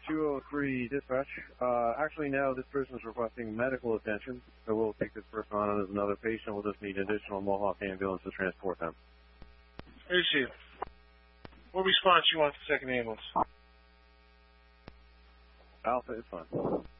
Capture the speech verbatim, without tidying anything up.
two oh three dispatch. Uh, actually, now this person is requesting medical attention, so we'll take this person on as another patient. We'll just need additional Mohawk ambulance to transport them. I see. What response you want to the second ambulance? Alpha is fine.